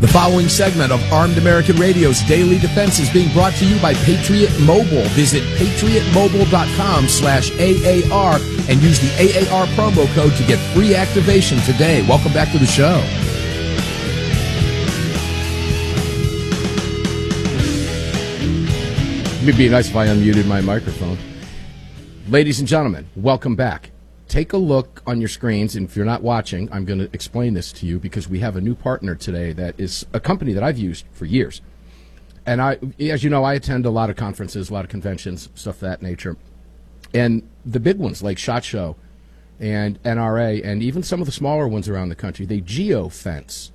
The following segment of Armed American Radio's Daily Defense is being brought to you by Patriot Mobile. Visit patriotmobile.com/AAR and use the AAR promo code to get free activation today. Welcome back to the show. It'd be nice if I unmuted my microphone. Ladies and gentlemen, welcome back. Take a look on your screens, and if you're not watching, I'm going to explain this to you because we have a new partner today that is a company that I've used for years. And as you know, I attend a lot of conferences, a lot of conventions, stuff of that nature. And the big ones like SHOT Show and NRA and even some of the smaller ones around the country, they geofence.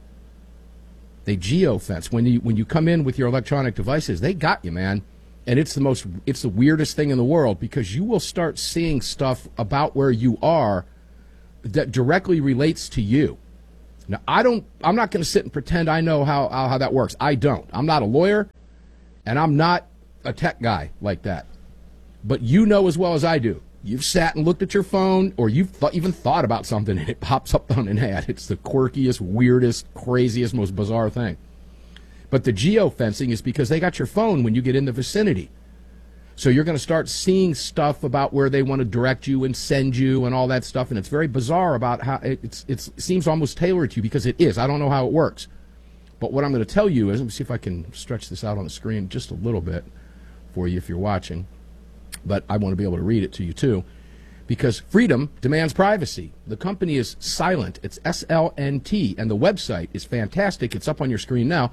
When you come in with your electronic devices, they got you, man. And it's the weirdest thing in the world because you will start seeing stuff about where you are that directly relates to you. Now, I'm not going to sit and pretend I know how that works. I don't. I'm not a lawyer, and I'm not a tech guy like that. But you know as well as I do. You've sat and looked at your phone, or you've even thought about something, and it pops up on an ad. It's the quirkiest, weirdest, craziest, most bizarre thing. But the geofencing is because they got your phone when you get in the vicinity. So you're going to start seeing stuff about where they want to direct you and send you and all that stuff. And it's very bizarre about how it seems almost tailored to you because it is. I don't know how it works. But what I'm going to tell you is, let me see if I can stretch this out on the screen just a little bit for you if you're watching. But I want to be able to read it to you too. Because freedom demands privacy. The company is Silent. It's SLNT. And the website is fantastic. It's up on your screen now.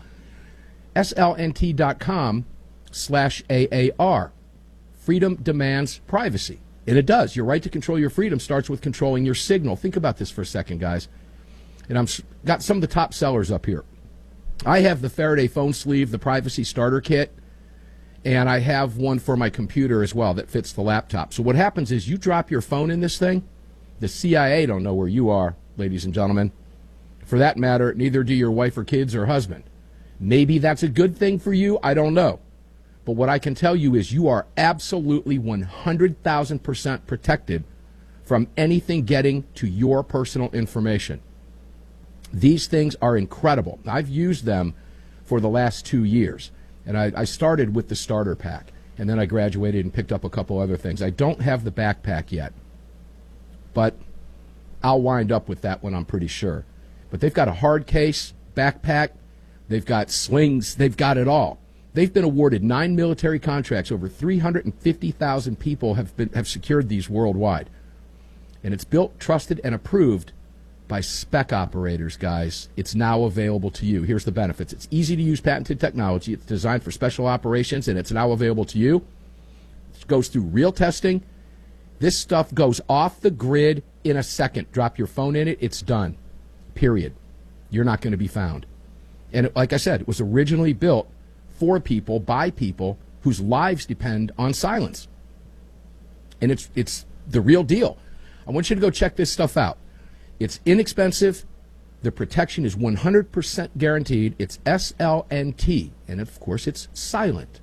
slnt.com/AAR. Freedom demands privacy. And it does. Your right to control your freedom starts with controlling your signal. Think about this for a second, guys. And I've got some of the top sellers up here. I have the Faraday phone sleeve, the privacy starter kit, and I have one for my computer as well that fits the laptop. So what happens is you drop your phone in this thing, the CIA don't know where you are, ladies and gentlemen. For that matter, neither do your wife or kids or husband. Maybe that's a good thing for you. I don't know. But what I can tell you is you are absolutely 100,000% protected from anything getting to your personal information. These things are incredible. I've used them for the last 2 years. And I started with the starter pack. And then I graduated and picked up a couple other things. I don't have the backpack yet. But I'll wind up with that one, I'm pretty sure. But they've got a hard case, backpack. They've got slings. They've got it all. They've been awarded 9 military contracts. Over 350,000 people have secured these worldwide. And it's built, trusted, and approved by spec operators, guys. It's now available to you. Here's the benefits. It's easy to use patented technology. It's designed for special operations, and it's now available to you. It goes through real testing. This stuff goes off the grid in a second. Drop your phone in it. It's done. Period. You're not going to be found. And like I said, it was originally built for people, by people, whose lives depend on silence. And it's the real deal. I want you to go check this stuff out. It's inexpensive. The protection is 100% guaranteed. It's SLNT. And, of course, it's silent.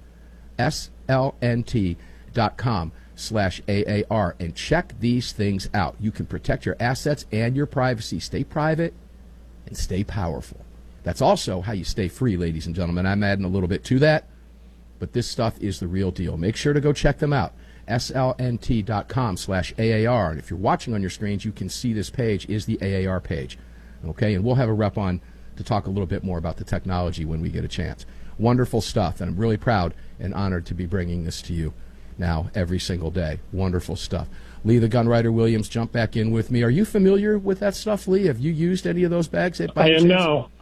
SLNT.com/AAR. And check these things out. You can protect your assets and your privacy. Stay private and stay powerful. That's also how you stay free, ladies and gentlemen. I'm adding a little bit to that, but this stuff is the real deal. Make sure to go check them out. SLNT.com/AAR. And if you're watching on your screens, you can see this page is the AAR page. Okay, and we'll have a rep on to talk a little bit more about the technology when we get a chance. Wonderful stuff, and I'm really proud and honored to be bringing this to you now every single day. Wonderful stuff. Lee the Gunwriter Williams, jump back in with me. Are you familiar with that stuff, Lee? Have you used any of those bags? I am now.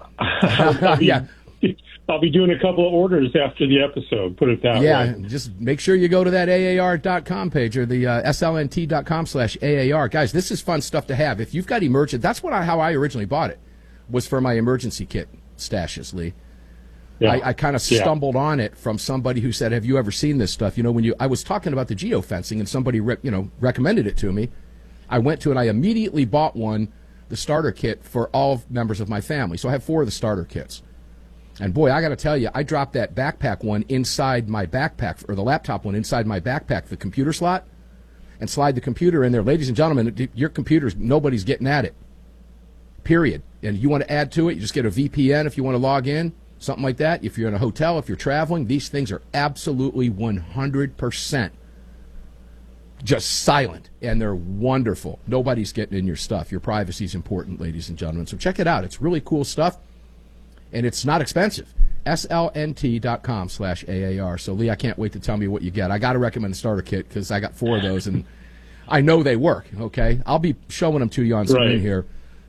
I'll be doing a couple of orders after the episode, put it that way. Yeah, just make sure you go to that AAR.com page or the SLNT.com/AAR. Guys, this is fun stuff to have. If you've got that's how I originally bought it, was for my emergency kit stashes, Lee. Yeah. I kind of stumbled on it from somebody who said, have you ever seen this stuff? You know, I was talking about the geofencing and somebody recommended it to me. I went to it, I immediately bought the starter kit for all members of my family. So I have 4 of the starter kits. And boy, I got to tell you, I dropped that backpack one inside my backpack, or the laptop one inside my backpack, the computer slot, and slide the computer in there. Ladies and gentlemen, your computer's, nobody's getting at it. period. And you want to add to it, you just get a VPN if you want to log in, something like that. If you're in a hotel, if you're traveling, these things are absolutely 100% just silent, and they're wonderful. Nobody's getting in your stuff. Your privacy is important, ladies and gentlemen. So check it out. It's really cool stuff, and it's not expensive. slnt.com/AAR. So, Lee, I can't wait to tell me what you get. I got to recommend the starter kit because I got 4 of those, and I know they work, okay? I'll be showing them to you on screen here,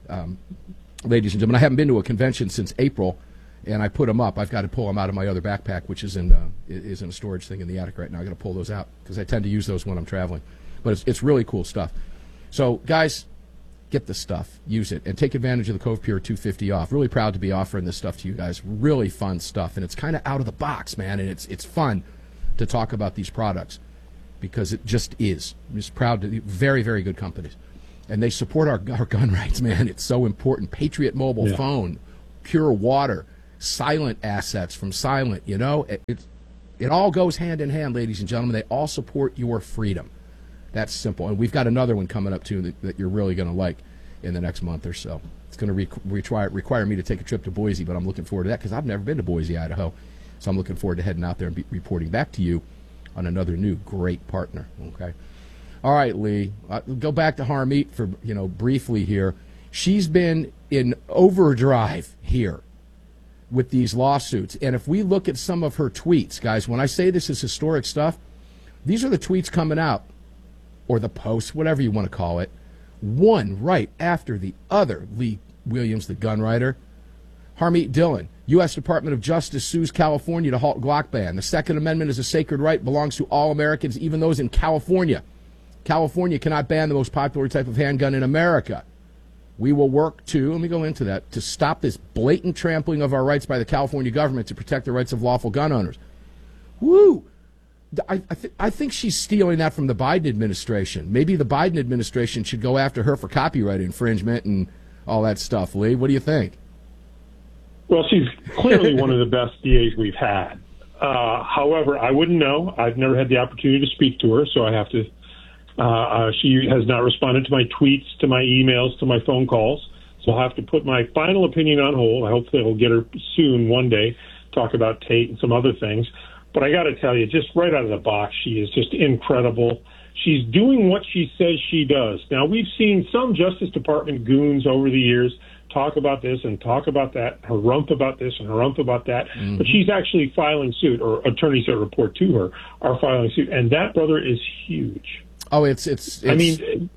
ladies and gentlemen. I haven't been to a convention since April, and I put them up. I've got to pull them out of my other backpack, which is in a storage thing in the attic right now. I got to pull those out because I tend to use those when I'm traveling. But it's really cool stuff. So, guys, get this stuff, use it, and take advantage of the Cove Pure 250 off. Really proud to be offering this stuff to you guys. Really fun stuff, and it's kind of out of the box, man. And it's fun to talk about these products because it just is. I'm just proud to. Very, very good companies, and they support our gun rights, man. It's so important. Patriot Mobile phone, Pure Water. Silent assets from Silent, you know, it all goes hand in hand, ladies and gentlemen. They all support your freedom. That's simple. And we've got another one coming up, too, that you're really going to like in the next month or so. It's going to require me to take a trip to Boise, but I'm looking forward to that because I've never been to Boise, Idaho. So I'm looking forward to heading out there and reporting back to you on another new great partner, okay? All right, Lee, go back to Harmeet for, briefly here. She's been in overdrive here with these lawsuits. And if we look at some of her tweets, guys, when I say this is historic stuff, these are the tweets coming out, or the posts, whatever you want to call it, one right after the other. Lee Williams, the gun writer. Harmeet Dillon, U.S. Department of Justice sues California to halt Glock ban. The Second Amendment is a sacred right, belongs to all Americans, even those in California. California cannot ban the most popular type of handgun in America. We will work to, let me go into that, to stop this blatant trampling of our rights by the California government to protect the rights of lawful gun owners. Woo! I think she's stealing that from the Biden administration. Maybe the Biden administration should go after her for copyright infringement and all that stuff. Lee, what do you think? Well, she's clearly one of the best DAs we've had. However, I wouldn't know. I've never had the opportunity to speak to her, so I have to. She has not responded to my tweets, to my emails, to my phone calls. So I'll have to put my final opinion on hold. I hope they'll get her soon one day, talk about Tate and some other things. But I got to tell you, just right out of the box, she is just incredible. She's doing what she says she does. Now, we've seen some Justice Department goons over the years talk about this and talk about that, harump about this and harump about that. Mm-hmm. But she's actually filing suit, or attorneys that report to her are filing suit. And that, brother, is huge. Oh, it's I mean,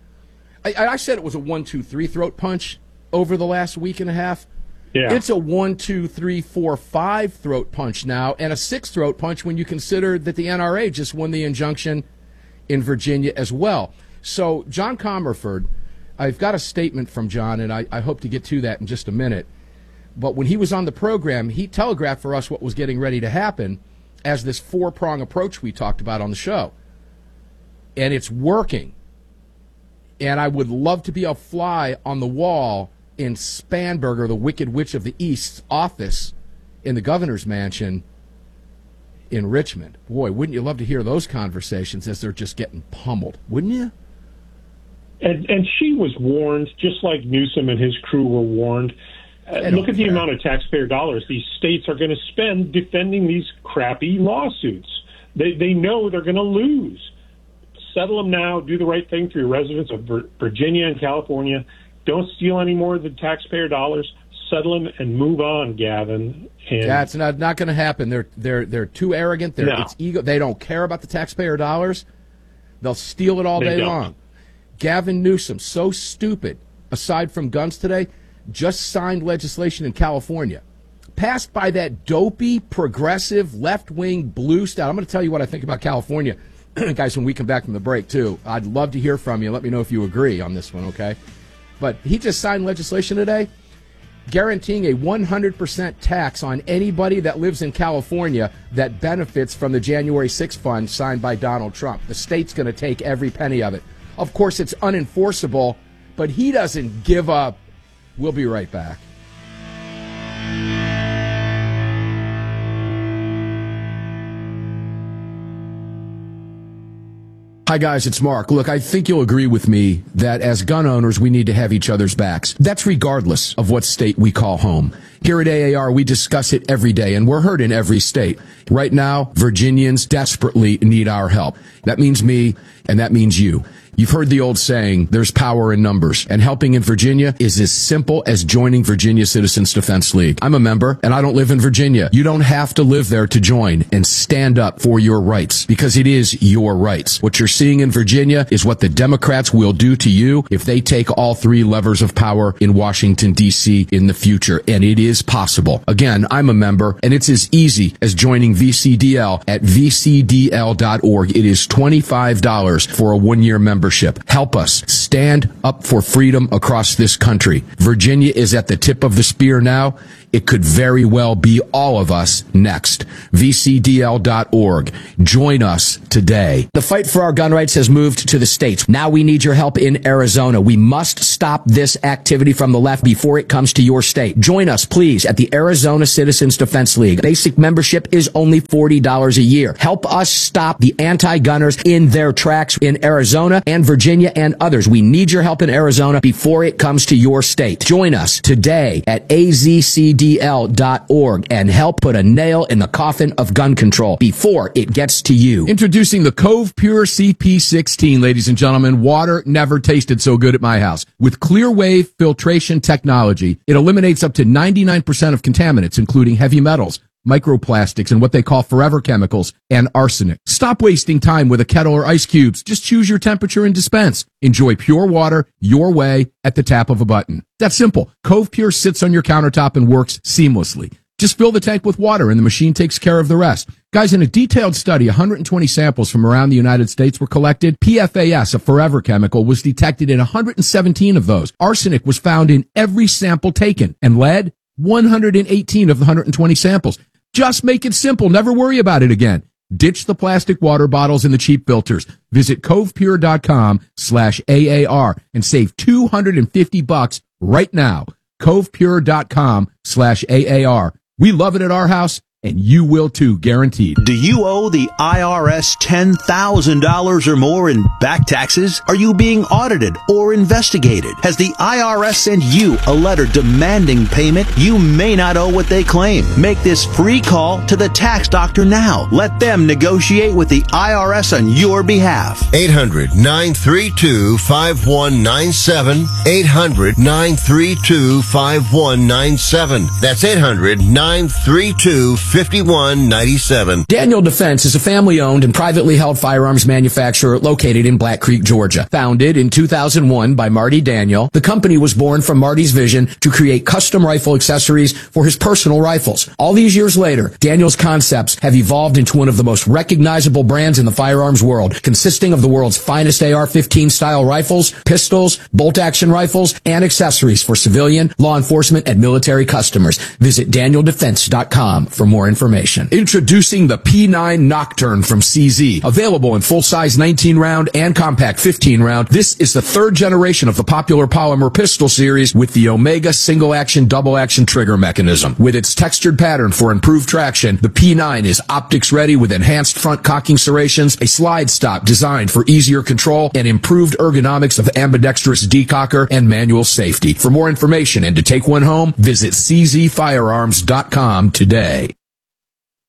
I said it was a 1-2-3 throat punch over the last week and a half. Yeah. It's a 1-2-3-4-5 throat punch now, and a 6th throat punch when you consider that the NRA just won the injunction in Virginia as well. So, John Comerford, I've got a statement from John, and I hope to get to that in just a minute. But when he was on the program, he telegraphed for us what was getting ready to happen as this 4-prong approach we talked about on the show. And it's working. And I would love to be a fly on the wall in Spanberger, the Wicked Witch of the East's office in the governor's mansion in Richmond. Boy, wouldn't you love to hear those conversations as they're just getting pummeled, wouldn't you? And she was warned, just like Newsom and his crew were warned. Look at the amount of taxpayer dollars these states are going to spend defending these crappy lawsuits. They know they're going to lose. Settle them now. Do the right thing for your residents of Virginia and California. Don't steal any more of the taxpayer dollars. Settle them and move on, Gavin. And that's not going to happen. They're too arrogant. It's ego. They don't care about the taxpayer dollars. They'll steal it all day long. Gavin Newsom, so stupid. Aside from guns today, just signed legislation in California, passed by that dopey, progressive, left-wing blue style. I'm going to tell you what I think about California. Guys, when we come back from the break, too, I'd love to hear from you. Let me know if you agree on this one, okay? But he just signed legislation today guaranteeing a 100% tax on anybody that lives in California that benefits from the January 6th fund signed by Donald Trump. The state's going to take every penny of it. Of course, it's unenforceable, but he doesn't give up. We'll be right back. Hi, guys, it's Mark. Look, I think you'll agree with me that as gun owners, we need to have each other's backs. That's regardless of what state we call home. Here at AAR, we discuss it every day, and we're heard in every state. Right now, Virginians desperately need our help. That means me, and that means you. You've heard the old saying, there's power in numbers, and helping in Virginia is as simple as joining Virginia Citizens Defense League. I'm a member, and I don't live in Virginia. You don't have to live there to join and stand up for your rights, because it is your rights. What you're seeing in Virginia is what the Democrats will do to you if they take all three levers of power in Washington, D.C. in the future, and it is possible. Again, I'm a member, and it's as easy as joining VCDL at vcdl.org. It is $25 for a one-year membership. Help us stand up for freedom across this country. Virginia is at the tip of the spear now. It could very well be all of us next. VCDL.org. Join us today. The fight for our gun rights has moved to the states. Now we need your help in Arizona. We must stop this activity from the left before it comes to your state. Join us, please, at the Arizona Citizens Defense League. Basic membership is only $40 a year. Help us stop the anti-gunners in their tracks in Arizona and Virginia and others. We need your help in Arizona before it comes to your state. Join us today at AZCDL.org and help put a nail in the coffin of gun control before it gets to you. Introducing the Cove Pure CP16, ladies and gentlemen. Water never tasted so good at my house. With clear wave filtration technology, it eliminates up to 99% of contaminants, including heavy metals, microplastics, and what they call forever chemicals, and arsenic. Stop wasting time with a kettle or ice cubes. Just choose your temperature and dispense. Enjoy pure water your way at the tap of a button. That's simple. Cove Pure sits on your countertop and works seamlessly. Just fill the tank with water and the machine takes care of the rest. Guys, in a detailed study, 120 samples from around the United States were collected. PFAS, a forever chemical, was detected in 117 of those. Arsenic was found in every sample taken, and lead, 118 of the 120 samples. Just make it simple. Never worry about it again. Ditch the plastic water bottles and the cheap filters. Visit covepure.com/AAR and save $250 right now. covepure.com/AAR. We love it at our house, and you will too, guaranteed. Do you owe the IRS $10,000 or more in back taxes? Are you being audited or investigated? Has the IRS sent you a letter demanding payment? You may not owe what they claim. Make this free call to the tax doctor now. Let them negotiate with the IRS on your behalf. 800-932-5197. 800-932-5197. That's 800-932-5197. 5197. Daniel Defense is a family-owned and privately held firearms manufacturer located in Black Creek, Georgia. Founded in 2001 by Marty Daniel, the company was born from Marty's vision to create custom rifle accessories for his personal rifles. All these years later, Daniel's concepts have evolved into one of the most recognizable brands in the firearms world, consisting of the world's finest AR-15 style rifles, pistols, bolt-action rifles, and accessories for civilian, law enforcement, and military customers. Visit DanielDefense.com for more information. Introducing the P9 Nocturne from CZ. Available in full-size 19-round and compact 15-round, this is the third generation of the popular polymer pistol series with the Omega single-action, double-action trigger mechanism. With its textured pattern for improved traction, the P9 is optics-ready with enhanced front cocking serrations, a slide stop designed for easier control, and improved ergonomics of ambidextrous decocker and manual safety. For more information and to take one home, visit czfirearms.com today.